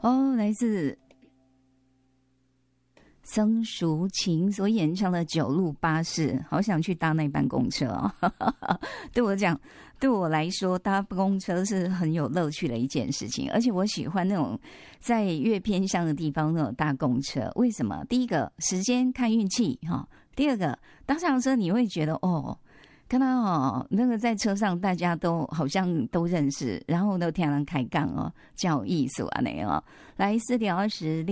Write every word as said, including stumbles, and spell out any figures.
哦，来自曾淑琴所演唱的《九路巴士》，好想去搭那班公车哦。对我讲，对我来说，搭公车是很有乐趣的一件事情，而且我喜欢那种在越偏乡的地方那种搭公车。为什么？第一个，时间看运气哈；第二个，搭上车你会觉得哦。看到哦，那个在车上大家都好像都认识，然后都听人开讲哦，叫有意思啊那哦。来四点二十